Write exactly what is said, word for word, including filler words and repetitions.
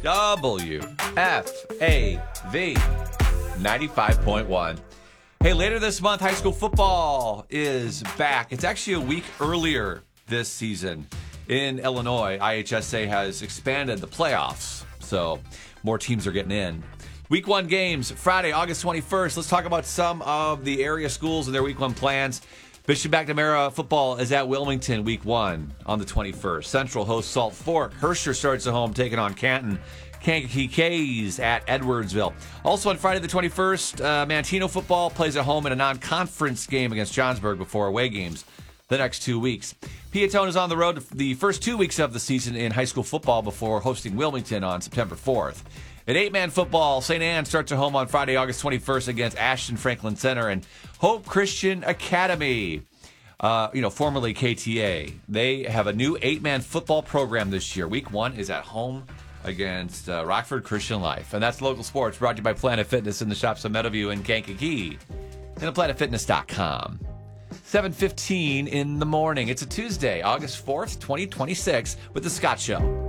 W F A V ninety-five point one. Hey, later this month, high school football is back. It's actually a week earlier this season. In Illinois, I H S A has expanded the playoffs, so more teams are getting in. Week one games, Friday, August twenty-first. Let's talk about some of the area schools and their week one plans. Bishop McNamara football is at Wilmington week one on the twenty-first. Central hosts Salt Fork. Herscher starts at home taking on Canton. Kankakee K's at Edwardsville. Also on Friday the twenty-first, uh, Manteno football plays at home in a non-conference game against Johnsburg before away games the next two weeks. Piatone is on the road the first two weeks of the season in high school football before hosting Wilmington on September fourth. In eight-man football, Saint Anne starts at home on Friday, August twenty-first against Ashton Franklin Center and Hope Christian Academy, uh, you know, formerly K T A. They have a new eight-man football program this year. Week one is at home against uh, Rockford Christian Life. And that's local sports brought to you by Planet Fitness in the shops of Meadowview and Kankakee and at planet fitness dot com. seven fifteen in the morning. It's a Tuesday, August fourth, twenty twenty-six with The Scott Show.